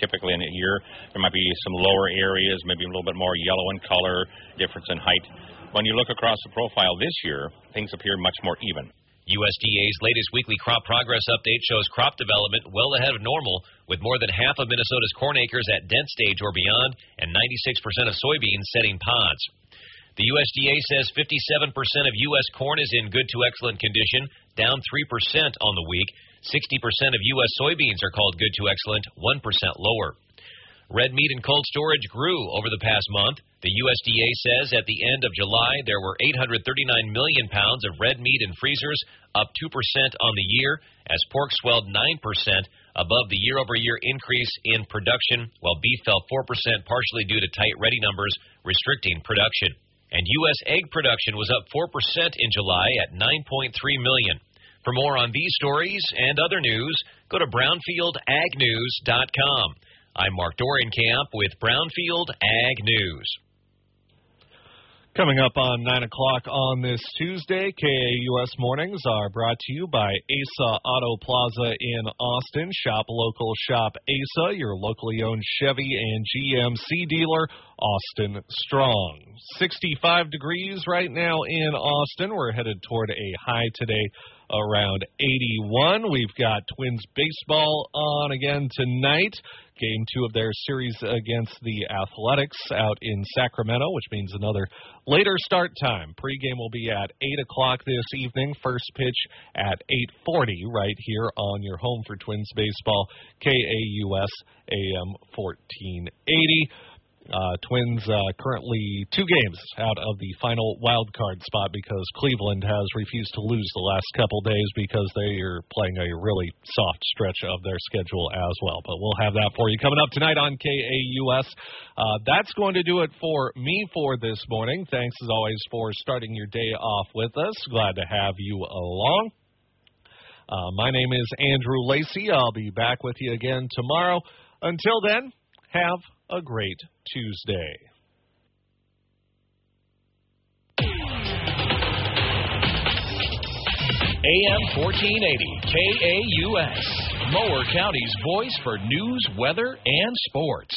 typically in a year. There might be some lower areas, maybe a little bit more yellow in color, difference in height. When you look across the profile this year, things appear much more even. USDA's latest weekly crop progress update shows crop development well ahead of normal, with more than half of Minnesota's corn acres at dent stage or beyond, and 96% of soybeans setting pods. The USDA says 57% of U.S. corn is in good to excellent condition, down 3% on the week. 60% of U.S. soybeans are called good to excellent, 1% lower. Red meat and cold storage grew over the past month. The USDA says at the end of July there were 839 million pounds of red meat in freezers, up 2% on the year, as pork swelled 9% above the year-over-year increase in production, while beef fell 4%, partially due to tight ready numbers restricting production. And U.S. egg production was up 4% in July at 9.3 million. For more on these stories and other news, go to brownfieldagnews.com. I'm Mark Dorienkamp with Brownfield Ag News. Coming up on 9 o'clock on this Tuesday, KAUS Mornings are brought to you by ASA Auto Plaza in Austin. Shop local, shop ASA, your locally owned Chevy and GMC dealer, Austin Strong. 65 degrees right now in Austin. We're headed toward a high today around 81. We've got Twins baseball on again tonight. Game 2 of their series against the Athletics out in Sacramento, which means another later start time. Pregame will be at 8 o'clock this evening. First pitch at 8:40 right here on your home for Twins baseball, KAUS AM 1480. Twins currently 2 games out of the final wild card spot because Cleveland has refused to lose the last couple days because they are playing a really soft stretch of their schedule as well. But we'll have that for you coming up tonight on KAUS. That's going to do it for me for this morning. Thanks as always for starting your day off with us. Glad to have you along. My name is Andrew Lacey. I'll be back with you again tomorrow. Until then, have a great Tuesday. AM 1480, KAUS, Mower County's voice for news, weather, and sports.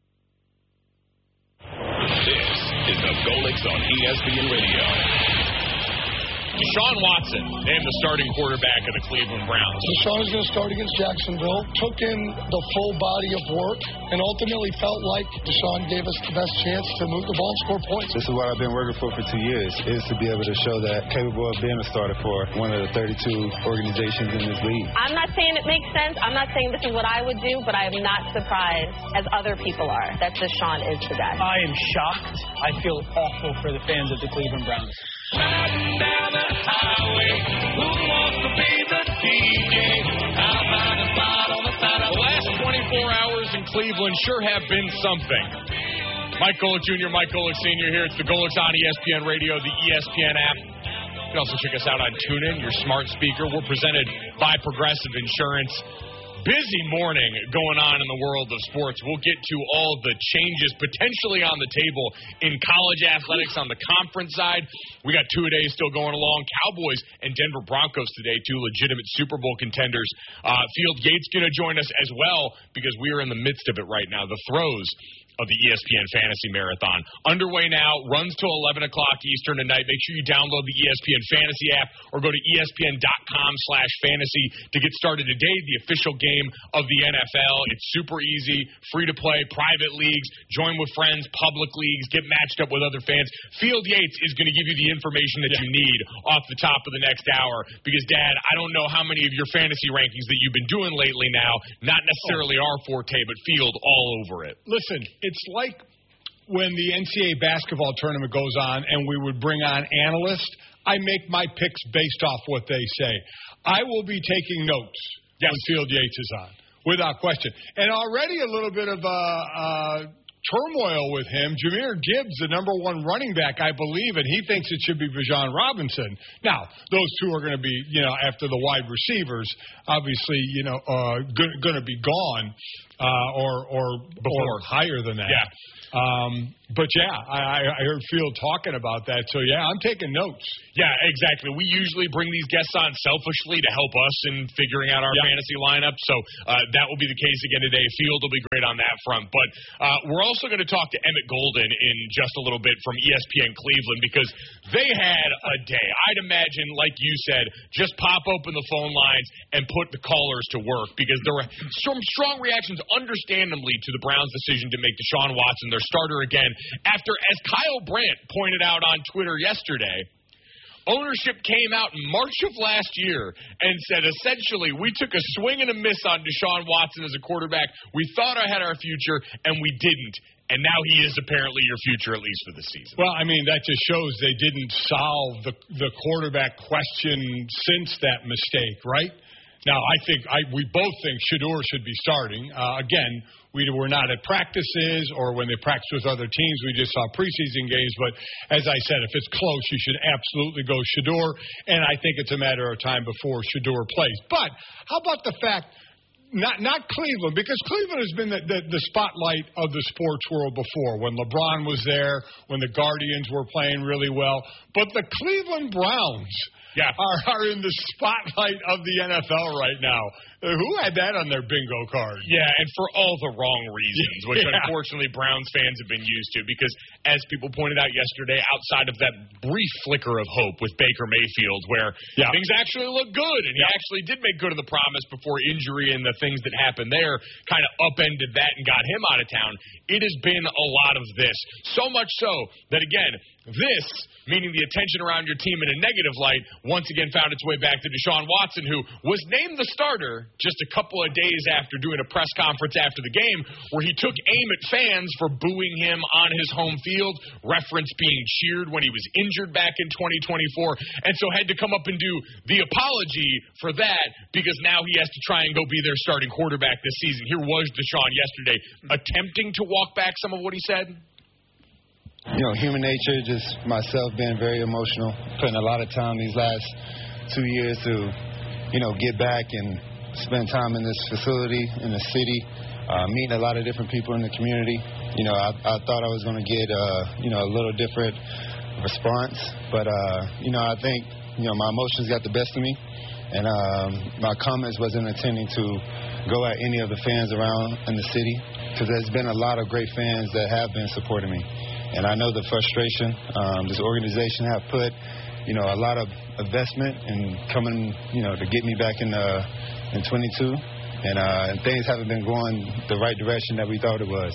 This is the Golics on ESPN Radio. Deshaun Watson named the starting quarterback of the Cleveland Browns. Deshaun is going to start against Jacksonville, took in the full body of work, and ultimately felt like Deshaun gave us the best chance to move the ball and score points. This is what I've been working for 2 years, is to be able to show that capable of being a starter for one of the 32 organizations in this league. I'm not saying it makes sense. I'm not saying this is what I would do, but I am not surprised, as other people are, that Deshaun is the guy. I am shocked. I feel awful for the fans of the Cleveland Browns. Riding down the highway, who wants to be the DJ? I'll find a spot on the side of the last 24 hours in Cleveland sure have been something. Mike Golic Jr., Mike Golic Sr. here. It's the Golics on ESPN Radio, the ESPN app. You can also check us out on TuneIn, your smart speaker. We're presented by Progressive Insurance. Busy morning going on in the world of sports. We'll get to all the changes potentially on the table in college athletics on the conference side. We got 2-a-days still going along. Cowboys and Denver Broncos today, 2 legitimate Super Bowl contenders. Field Yates going to join us as well because we are in the midst of it right now. The throes of the ESPN Fantasy Marathon. Underway now, runs till 11 o'clock Eastern tonight. Make sure you download the ESPN Fantasy app or go to ESPN.com/fantasy to get started today, the official game of the NFL. It's super easy, free to play, private leagues, join with friends, public leagues, get matched up with other fans. Field Yates is going to give you the information that you need off the top of the next hour because, Dad, I don't know how many of your fantasy rankings that you've been doing lately now, not necessarily our forte, but Field all over it. Listen, it's like when the NCAA basketball tournament goes on and we would bring on analysts. I make my picks based off what they say. I will be taking notes when Field Yates is on, without question. And already a little bit of turmoil with him. Jahmyr Gibbs, the number 1 running back, I believe, and he thinks it should be Bijan Robinson. Now, those 2 are going to be, after the wide receivers, obviously, going to be gone. or higher than that. Yeah. But yeah, I heard Field talking about that. So yeah, I'm taking notes. Yeah, exactly. We usually bring these guests on selfishly to help us in figuring out our fantasy lineup. So that will be the case again today. Field will be great on that front. But we're also going to talk to Emmett Golden in just a little bit from ESPN Cleveland because they had a day. I'd imagine, like you said, just pop open the phone lines and put the callers to work because there were some strong reactions, understandably, to the Browns' decision to make Deshaun Watson their starter again after, as Kyle Brandt pointed out on Twitter yesterday, ownership came out in March of last year and said, essentially, we took a swing and a miss on Deshaun Watson as a quarterback. We thought I had our future, and we didn't. And now he is apparently your future, at least for the season. Well, I mean, that just shows they didn't solve the quarterback question since that mistake, right? Now, we both think Shedeur should be starting. Again, we were not at practices or when they practiced with other teams. We just saw preseason games. But as I said, if it's close, you should absolutely go Shedeur. And I think it's a matter of time before Shedeur plays. But how about the fact, not Cleveland, because Cleveland has been the spotlight of the sports world before, when LeBron was there, when the Guardians were playing really well. But the Cleveland Browns are in the spotlight of the NFL right now. Who had that on their bingo card? Yeah, and for all the wrong reasons, which unfortunately Browns fans have been used to, because as people pointed out yesterday, outside of that brief flicker of hope with Baker Mayfield, where things actually look good, and he actually did make good of the promise before injury and the things that happened there kind of upended that and got him out of town, it has been a lot of this. So much so that, again, this, meaning the attention around your team in a negative light, once again found its way back to Deshaun Watson, who was named the starter just a couple of days after doing a press conference after the game where he took aim at fans for booing him on his home field, reference being cheered when he was injured back in 2024, and so had to come up and do the apology for that because now he has to try and go be their starting quarterback this season. Here was Deshaun yesterday attempting to walk back some of what he said. You know, human nature, just myself being very emotional, putting a lot of time these last 2 years to, get back and spend time in this facility, in the city, meeting a lot of different people in the community. I thought I was going to get, a little different response, but, I think, my emotions got the best of me, and my comments wasn't intending to go at any of the fans around in the city, because there's been a lot of great fans that have been supporting me. And I know the frustration this organization have put, a lot of investment in coming, to get me back in 22. And things haven't been going the right direction that we thought it was.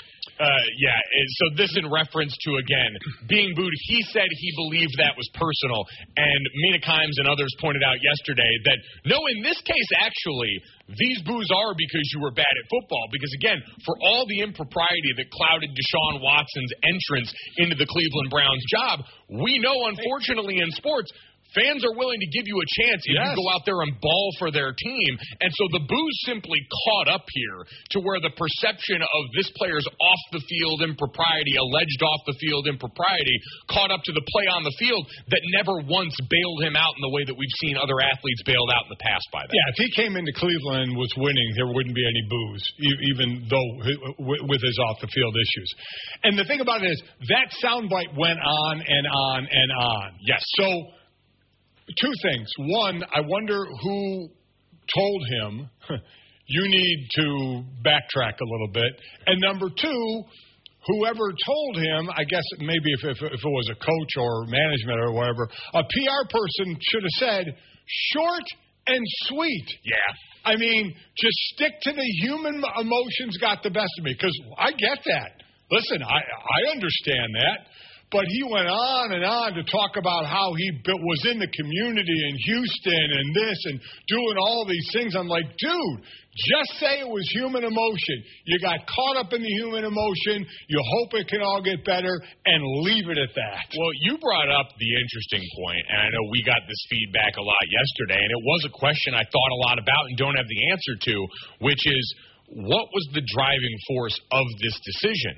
So this in reference to, again, being booed. He said he believed that was personal. And Mina Kimes and others pointed out yesterday that, no, in this case, actually, these boos are because you were bad at football. Because, again, for all the impropriety that clouded Deshaun Watson's entrance into the Cleveland Browns job, we know, unfortunately, in sports, fans are willing to give you a chance if you go out there and ball for their team. And so the boos simply caught up here to where the perception of this player's off-the-field impropriety, alleged off-the-field impropriety, caught up to the play on the field that never once bailed him out in the way that we've seen other athletes bailed out in the past by that. Yeah, if he came into Cleveland and was winning, there wouldn't be any boos, even though with his off-the-field issues. And the thing about it is, that soundbite went on and on and on. Yes. So, two things. One, I wonder who told him, you need to backtrack a little bit. And number two, whoever told him, I guess maybe if it was a coach or management or whatever, a PR person should have said, short and sweet. Yeah. I mean, just stick to the human emotions got the best of me, because I get that. Listen, I understand that. But he went on and on to talk about how he was in the community in Houston and this and doing all these things. I'm like, dude, just say it was human emotion. You got caught up in the human emotion. You hope it can all get better and leave it at that. Well, you brought up the interesting point, and I know we got this feedback a lot yesterday, and it was a question I thought a lot about and don't have the answer to, which is, what was the driving force of this decision?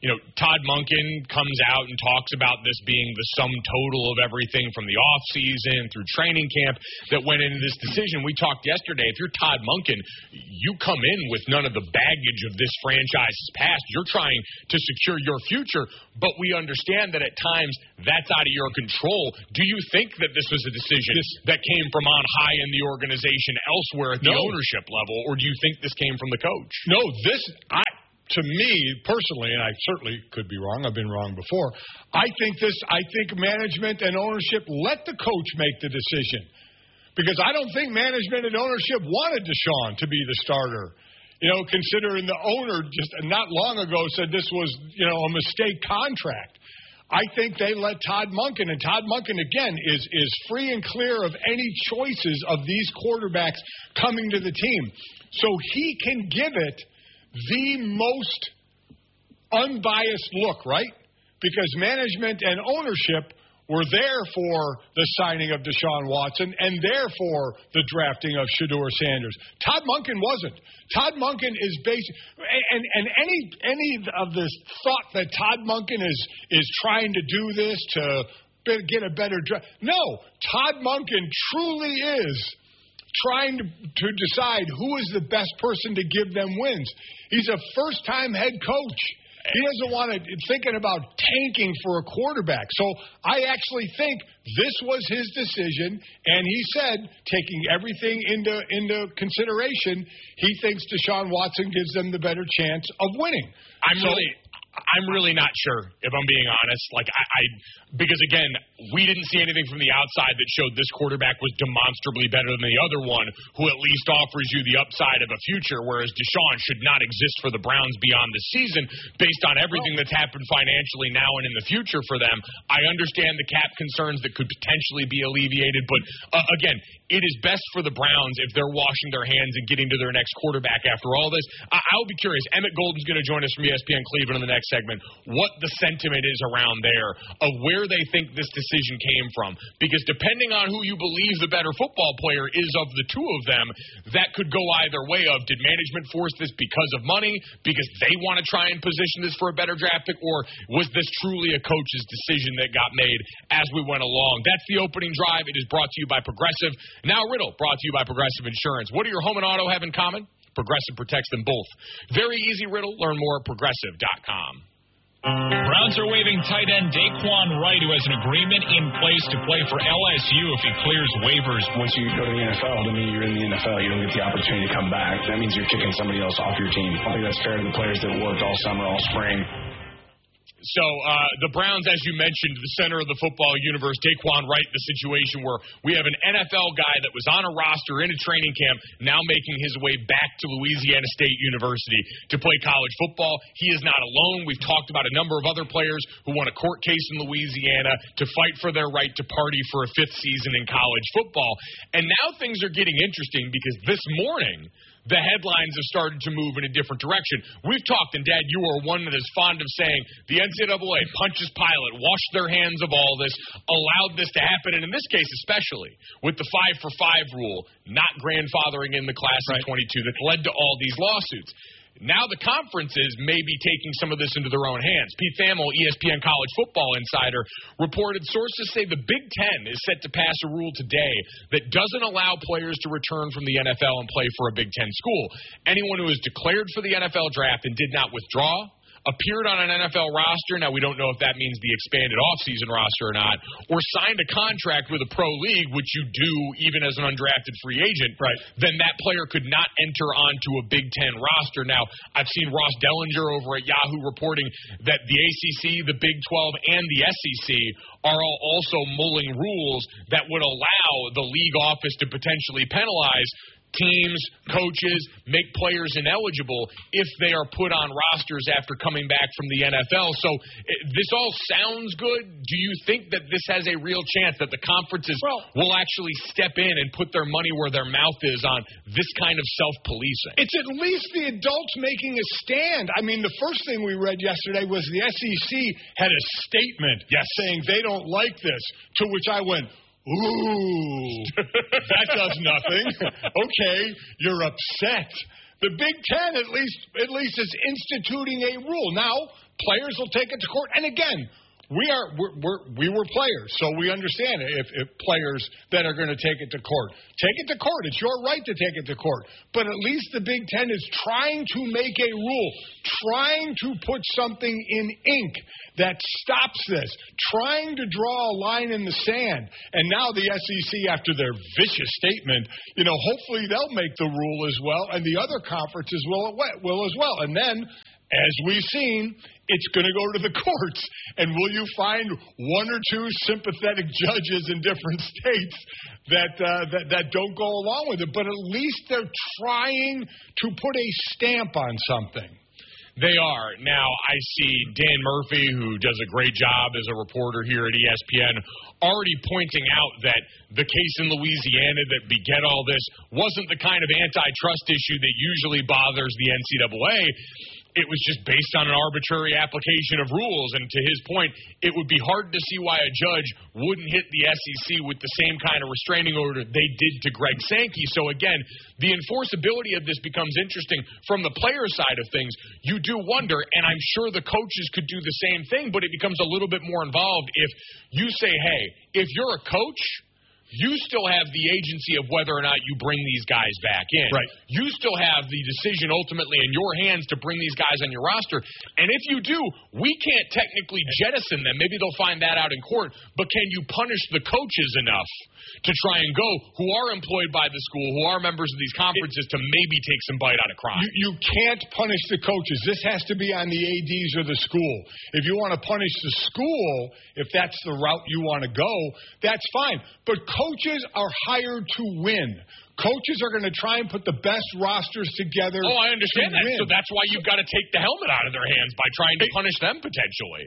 Todd Monken comes out and talks about this being the sum total of everything from the offseason through training camp that went into this decision. We talked yesterday. If you're Todd Monken, you come in with none of the baggage of this franchise's past. You're trying to secure your future, but we understand that at times that's out of your control. Do you think that this was a decision that came from on high in the organization elsewhere at the ownership level, or do you think this came from the coach? No, to me, personally, and I certainly could be wrong, I've been wrong before, I think management and ownership let the coach make the decision. Because I don't think management and ownership wanted Deshaun to be the starter. Considering the owner just not long ago said this was, a mistake contract. I think they let Todd Monken, and Todd Monken, again, is free and clear of any choices of these quarterbacks coming to the team. So he can give it the most unbiased look, right? Because management and ownership were there for the signing of Deshaun Watson and there for the drafting of Shedeur Sanders. Todd Monken wasn't. Todd Monken is and any of this thought that Todd Monken is trying to do this to get a better draft. No, Todd Monken truly is trying to decide who is the best person to give them wins. He's a first-time head coach. He doesn't want to thinking about tanking for a quarterback. So I actually think this was his decision, and he said, taking everything into consideration, he thinks Deshaun Watson gives them the better chance of winning. I'm really not sure, if I'm being honest. Because again, we didn't see anything from the outside that showed this quarterback was demonstrably better than the other one, who at least offers you the upside of a future, whereas Deshaun should not exist for the Browns beyond the season based on everything that's happened financially now and in the future for them. I understand the cap concerns that could potentially be alleviated, but again, it is best for the Browns if they're washing their hands and getting to their next quarterback after all this. I'll be curious. Emmett Golden's going to join us from ESPN Cleveland in the next segment. What the sentiment is around there of where they think this decision came from. Because depending on who you believe the better football player is of the two of them, that could go either way of did management force this because of money, because they want to try and position this for a better draft pick, or was this truly a coach's decision that got made as we went along? That's the opening drive. It is brought to you by Progressive. Now Riddle, brought to you by Progressive Insurance. What do your home and auto have in common? Progressive protects them both. Very easy, Riddle. Learn more at Progressive.com. Browns are waiving tight end Daquan Wright, who has an agreement in place to play for LSU if he clears waivers. Once you go to the NFL, I mean, you're in the NFL. You don't get the opportunity to come back. That means you're kicking somebody else off your team. I think that's fair to the players that worked all summer, all spring. So the Browns, as you mentioned, the center of the football universe, Daquan Wright, the situation where we have an NFL guy that was on a roster in a training camp now making his way back to Louisiana State University to play college football. He is not alone. We've talked about a number of other players who won a court case in Louisiana to fight for their right to party for a fifth season in college football. And now things are getting interesting because this morning the headlines have started to move in a different direction. We've talked, and Dad, you are one that is fond of saying the NCAA, Pontius Pilate, washed their hands of all this, allowed this to happen, and in this case especially, with the 5-for-5 rule, not grandfathering in the class of 22 that led to all these lawsuits. Now the conferences may be taking some of this into their own hands. Pete Thamel, ESPN College Football Insider, reported sources say the Big Ten is set to pass a rule today that doesn't allow players to return from the NFL and play for a Big Ten school. Anyone who is declared for the NFL draft and did not withdraw, appeared on an NFL roster, now we don't know if that means the expanded offseason roster or not, or signed a contract with a pro league, which you do even as an undrafted free agent, then that player could not enter onto a Big Ten roster. Now, I've seen Ross Dellinger over at Yahoo reporting that the ACC, the Big 12, and the SEC are all also mulling rules that would allow the league office to potentially penalize teams, coaches, make players ineligible if they are put on rosters after coming back from the NFL. So this all sounds good. Do you think that this has a real chance that the conferences will actually step in and put their money where their mouth is on this kind of self-policing? It's at least the adults making a stand. I mean, the first thing we read yesterday was the SEC had a statement saying they don't like this, to which I went, ooh, that does nothing. Okay, you're upset. The Big Ten at least is instituting a rule. Now, players will take it to court. And again, we were players, so we understand if players that are going to take it to court. Take it to court. It's your right to take it to court. But at least the Big Ten is trying to make a rule, trying to put something in ink that stops this, trying to draw a line in the sand. And now the SEC, after their vicious statement, hopefully they'll make the rule as well, and the other conferences will as well. And then, as we've seen, it's going to go to the courts. And will you find one or two sympathetic judges in different states that don't go along with it? But at least they're trying to put a stamp on something. They are. Now, I see Dan Murphy, who does a great job as a reporter here at ESPN, already pointing out that the case in Louisiana that began all this wasn't the kind of antitrust issue that usually bothers the NCAA. It was just based on an arbitrary application of rules. And to his point, it would be hard to see why a judge wouldn't hit the SEC with the same kind of restraining order they did to Greg Sankey. So, again, the enforceability of this becomes interesting. From the player side of things, you do wonder, and I'm sure the coaches could do the same thing, but it becomes a little bit more involved if you say, hey, if you're a coach, you still have the agency of whether or not you bring these guys back in. Right. You still have the decision ultimately in your hands to bring these guys on your roster. And if you do, we can't technically jettison them. Maybe they'll find that out in court. But can you punish the coaches enough to try and go, who are employed by the school, who are members of these conferences, to maybe take some bite out of crime? You can't punish the coaches. This has to be on the ADs or the school. If you want to punish the school, if that's the route you want to go, that's fine. But coaches are hired to win. Coaches are going to try and put the best rosters together. Oh, I understand that. Win. So that's why you've got to take the helmet out of their hands by trying to punish them potentially.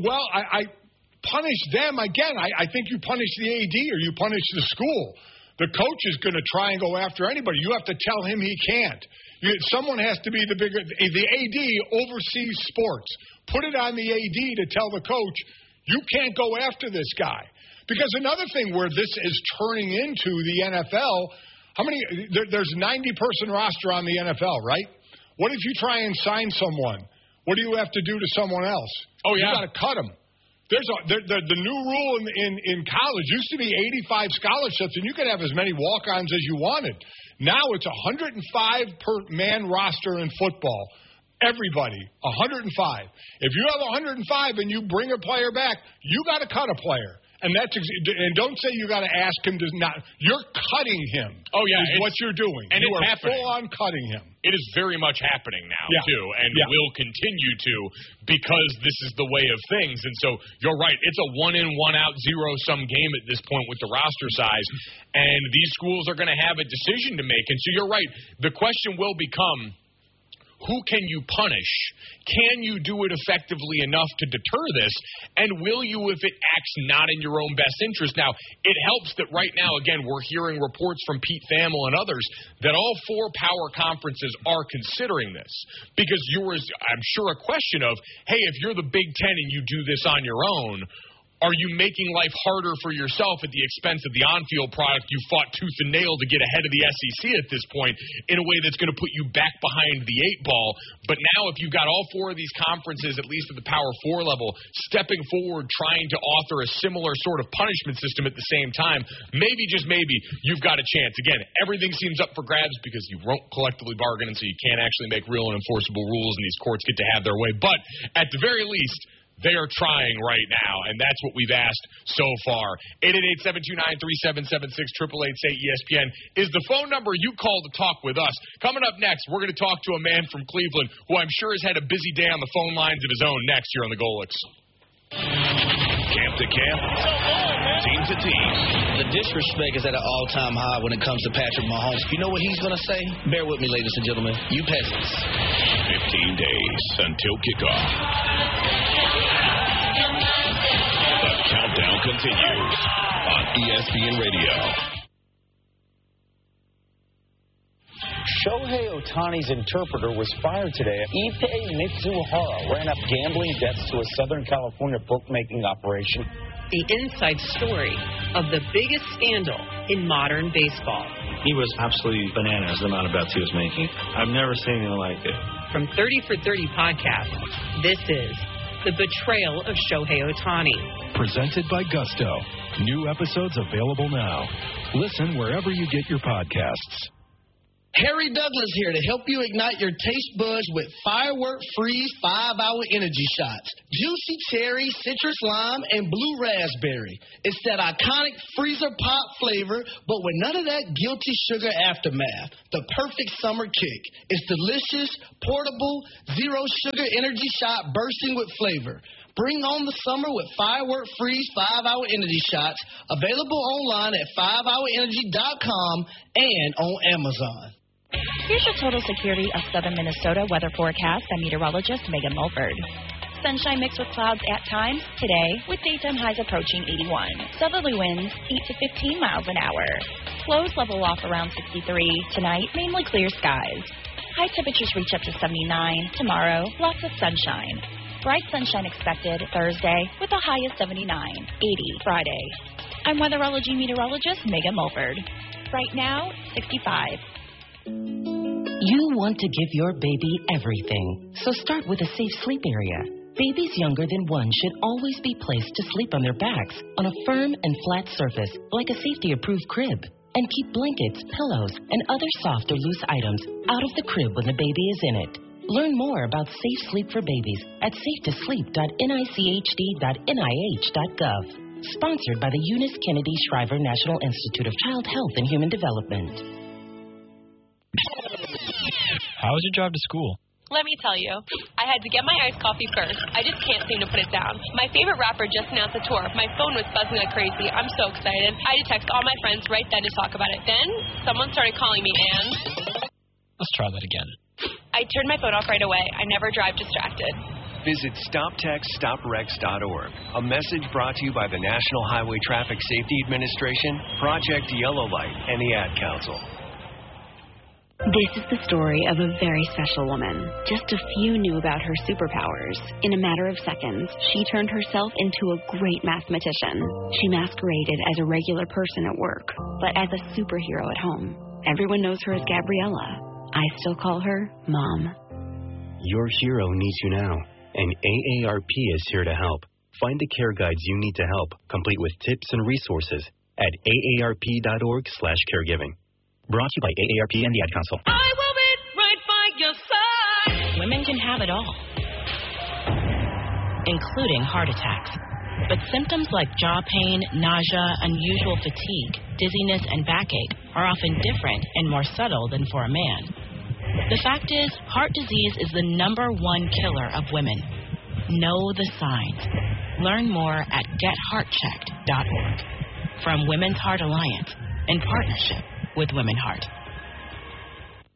I punish them again. I think you punish the AD or you punish the school. The coach is going to try and go after anybody. You have to tell him he can't. Someone has to be the bigger. The AD oversees sports. Put it on the AD to tell the coach, you can't go after this guy. Because another thing where this is turning into the NFL, there's 90-person roster on the NFL, right? What if you try and sign someone? What do you have to do to someone else? Oh, yeah. You got to cut them. The new rule in college used to be 85 scholarships, and you could have as many walk-ons as you wanted. Now it's 105 per man roster in football. Everybody, 105. If you have 105 and you bring a player back, you got to cut a player. And don't say you got to ask him to not. You're cutting him. Oh, yeah. Is what you're doing. And you it's are happening. Full on cutting him. It is very much happening now, too, and will continue to, because this is the way of things. And so you're right. It's a one-in, one-out, zero-sum game at this point with the roster size. And these schools are going to have a decision to make. And so you're right. The question will become, who can you punish? Can you do it effectively enough to deter this? And will you if it acts not in your own best interest? Now, it helps that right now, again, we're hearing reports from Pete Thamel and others that all four power conferences are considering this. Because I'm sure, a question of, hey, if you're the Big Ten and you do this on your own, are you making life harder for yourself at the expense of the on-field product you fought tooth and nail to get ahead of the SEC at this point in a way that's going to put you back behind the eight ball? But now if you've got all four of these conferences, at least at the Power 4 level, stepping forward, trying to author a similar sort of punishment system at the same time, maybe, just maybe, you've got a chance. Again, everything seems up for grabs because you won't collectively bargain, and so you can't actually make real and enforceable rules, and these courts get to have their way. But at the very least, they are trying right now, and that's what we've asked so far. 888-729-3776, 888-SAY-ESPN is the phone number you call to talk with us. Coming up next, we're going to talk to a man from Cleveland who I'm sure has had a busy day on the phone lines of his own next here on the Golics. Camp to camp, team to team. The disrespect is at an all-time high when it comes to Patrick Mahomes. You know what he's going to say? Bear with me, ladies and gentlemen. You peasants. 15 days until kickoff. The countdown continues on ESPN Radio. Shohei Ohtani's interpreter was fired today. Ippei Mitsuhara ran up gambling debts to a Southern California bookmaking operation. The inside story of the biggest scandal in modern baseball. He was absolutely bananas, the amount of bets he was making. I've never seen anything like it. From 30 for 30 podcast, this is The Betrayal of Shohei Ohtani. Presented by Gusto. New episodes available now. Listen wherever you get your podcasts. Harry Douglas here to help you ignite your taste buds with Firework Freeze 5-Hour Energy Shots. Juicy cherry, citrus lime, and blue raspberry. It's that iconic freezer pop flavor, but with none of that guilty sugar aftermath. The perfect summer kick. It's delicious, portable, zero sugar energy shot bursting with flavor. Bring on the summer with Firework Freeze 5-Hour Energy Shots. Available online at 5hourenergy.com and on Amazon. Here's your total security of southern Minnesota weather forecast by meteorologist Megan Mulford. Sunshine mixed with clouds at times today, with daytime highs approaching 81. Southerly winds 8 to 15 miles an hour. Lows level off around 63. Tonight, mainly clear skies. High temperatures reach up to 79. Tomorrow, lots of sunshine. Bright sunshine expected Thursday with a high of 79. 80 Friday. I'm weatherology meteorologist Megan Mulford. Right now, 65. You want to give your baby everything, so start with a safe sleep area. Babies younger than 1 should always be placed to sleep on their backs on a firm and flat surface like a safety-approved crib. And keep blankets, pillows, and other soft or loose items out of the crib when the baby is in it. Learn more about safe sleep for babies at safetoSleep.nichd.nih.gov. Sponsored by the Eunice Kennedy Shriver National Institute of Child Health and Human Development. How was your drive to school? Let me tell you, I had to get my iced coffee first. I just can't seem to put it down. My favorite rapper just announced a tour. My phone was buzzing like crazy. I'm so excited. I had to text all my friends right then to talk about it. Then, someone started calling me, and... Let's try that again. I turned my phone off right away. I never drive distracted. Visit StopTextStopWrecks.org. A message brought to you by the National Highway Traffic Safety Administration, Project Yellow Light, and the Ad Council. This is the story of a very special woman. Just a few knew about her superpowers. In a matter of seconds, she turned herself into a great mathematician. She masqueraded as a regular person at work, but as a superhero at home. Everyone knows her as Gabriella. I still call her Mom. Your hero needs you now, and AARP is here to help. Find the care guides you need to help, complete with tips and resources at aarp.org/caregiving. Brought to you by AARP and the Ad Council. I will be right by your side. Women can have it all, including heart attacks. But symptoms like jaw pain, nausea, unusual fatigue, dizziness, and backache are often different and more subtle than for a man. The fact is, heart disease is the #1 killer of women. Know the signs. Learn more at GetHeartChecked.org. From Women's Heart Alliance, in partnership with Women Heart.